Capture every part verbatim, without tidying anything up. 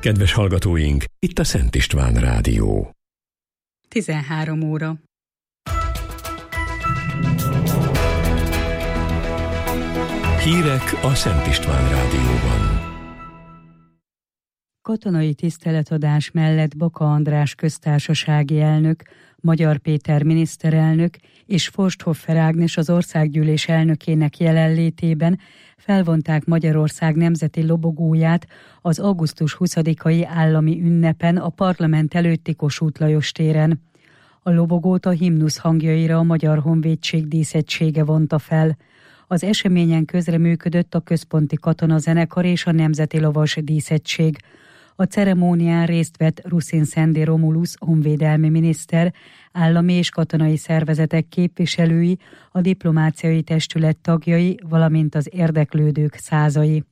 Kedves hallgatóink, itt a Szent István Rádió. tizenhárom óra. Hírek a Szent István Rádióban. Katonai tiszteletadás mellett Baka András köztársasági elnök, Magyar Péter miniszterelnök és Forsthoffer Ágnes az országgyűlés elnökének jelenlétében felvonták Magyarország nemzeti lobogóját az augusztus huszadikai állami ünnepen a parlament előtti Kossuth Lajos téren. A lobogót a himnusz hangjaira a Magyar Honvédség díszegysége vonta fel. Az eseményen közreműködött a Központi Katonazenekar és a Nemzeti Lovas Díszegység. A ceremónián részt vett Rusin Szendi Romulus honvédelmi miniszter, állami és katonai szervezetek képviselői, a diplomáciai testület tagjai, valamint az érdeklődők százai.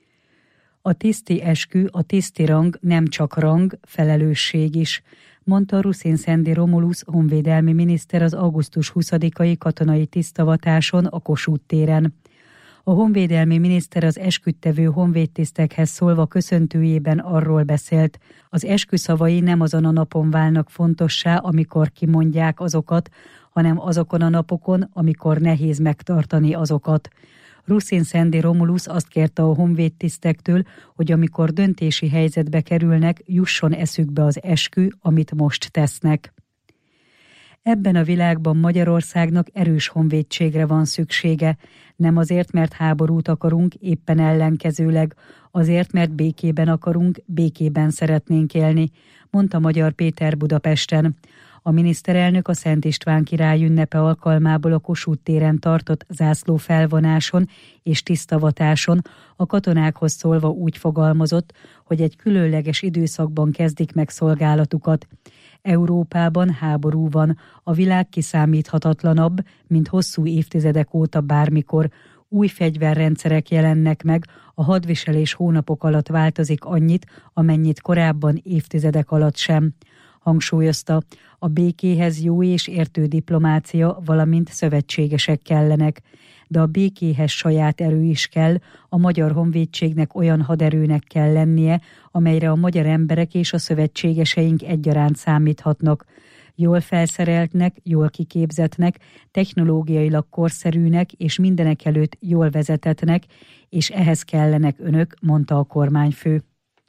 A tiszti eskü, a tiszti rang nem csak rang, felelősség is, mondta Rusin Szendi Romulus honvédelmi miniszter az augusztus huszadikai katonai tisztavatáson a Kossuth téren. A honvédelmi miniszter az esküdtevő honvédtisztekhez szólva köszöntőjében arról beszélt, az esküszavai nem azon a napon válnak fontossá, amikor kimondják azokat, hanem azokon a napokon, amikor nehéz megtartani azokat. Rusin Szendi Romulus azt kérte a honvédtisztektől, hogy amikor döntési helyzetbe kerülnek, jusson eszükbe az eskü, amit most tesznek. Ebben a világban Magyarországnak erős honvédségre van szüksége, nem azért, mert háborút akarunk, éppen ellenkezőleg, azért, mert békében akarunk, békében szeretnénk élni, mondta Magyar Péter Budapesten. A miniszterelnök a Szent István király ünnepe alkalmából a Kossuth téren tartott zászlófelvonáson és tisztavatáson a katonákhoz szólva úgy fogalmazott, hogy egy különleges időszakban kezdik meg szolgálatukat. Európában háború van, a világ kiszámíthatatlanabb, mint hosszú évtizedek óta bármikor. Új fegyverrendszerek jelennek meg, a hadviselés hónapok alatt változik annyit, amennyit korábban évtizedek alatt sem. Hangsúlyozta, a békéhez jó és értő diplomácia, valamint szövetségesek kellenek. De a békéhez saját erő is kell, a Magyar Honvédségnek olyan haderőnek kell lennie, amelyre a magyar emberek és a szövetségeseink egyaránt számíthatnak. Jól felszereltnek, jól kiképzettnek, technológiailag korszerűnek és mindenekelőtt jól vezetetnek, és ehhez kellenek önök, mondta a kormányfő.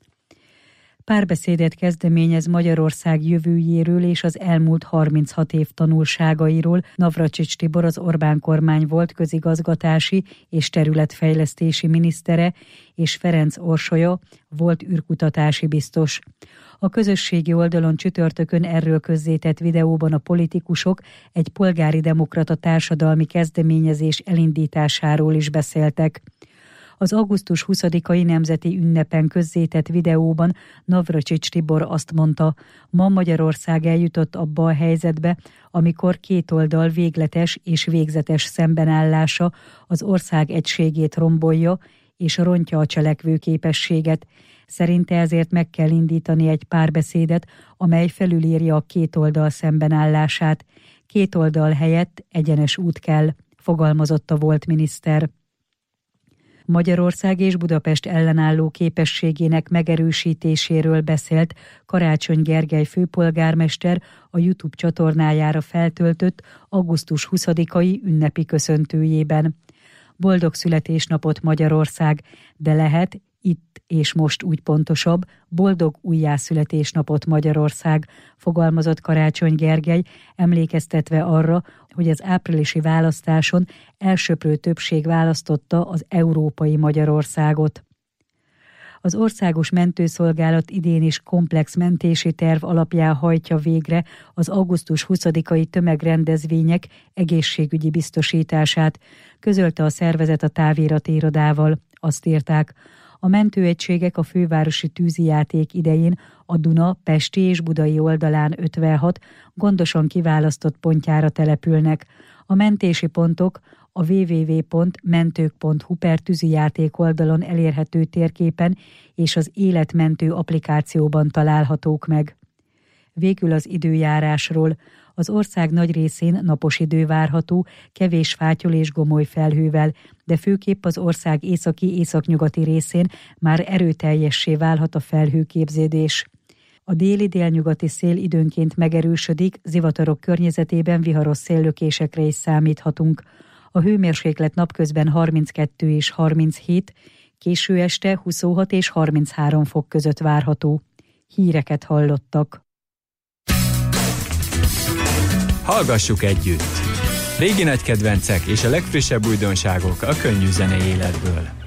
Párbeszédet kezdeményez Magyarország jövőjéről és az elmúlt harminchat év tanulságairól. Navracsics Tibor, az Orbán kormány volt közigazgatási és területfejlesztési minisztere, és Ferenc Orsolya volt űrkutatási biztos. A közösségi oldalon csütörtökön erről közzétett videóban a politikusok egy polgári demokrata társadalmi kezdeményezés elindításáról is beszéltek. Az augusztus huszadikai nemzeti ünnepen közzétett videóban Navracsics Tibor azt mondta, ma Magyarország eljutott abba a helyzetbe, amikor két oldal végletes és végzetes szembenállása az ország egységét rombolja és rontja a cselekvőképességet. Szerinte ezért meg kell indítani egy párbeszédet, amely felülírja a két oldal szembenállását. Két oldal helyett egyenes út kell, fogalmazott a volt miniszter. Magyarország és Budapest ellenálló képességének megerősítéséről beszélt Karácsony Gergely főpolgármester a YouTube csatornájára feltöltött augusztus huszadikai ünnepi köszöntőjében. Boldog születésnapot Magyarország, de lehet itt és most úgy pontosabb, boldog újjászületésnapot Magyarország, fogalmazott Karácsony Gergely, emlékeztetve arra, hogy az áprilisi választáson elsöprő többség választotta az európai Magyarországot. Az Országos Mentőszolgálat idén is komplex mentési terv alapján hajtja végre az augusztus huszadikai tömegrendezvények egészségügyi biztosítását, közölte a szervezet a távíratirodával. Azt írták, a mentőegységek a fővárosi tűzijáték idején a Duna pesti és budai oldalán ötvenhat gondosan kiválasztott pontjára települnek. A mentési pontok a double-u double-u double-u pont mentők pont hu per tűzijáték oldalon elérhető térképen és az életmentő applikációban találhatók meg. Végül az időjárásról. Az ország nagy részén napos idő várható, kevés fátyol és gomoly felhővel, de főképp az ország északi-északnyugati részén már erőteljessé válhat a felhőképződés. A déli-délnyugati szél időnként megerősödik, zivatarok környezetében viharos széllökésekre is számíthatunk. A hőmérséklet napközben harminckettő és harminchét, késő este huszonhat és harminchárom fok között várható. Híreket hallottak. Hallgassuk együtt! Régi nagy kedvencek és a legfrissebb újdonságok a könnyű zenei életből.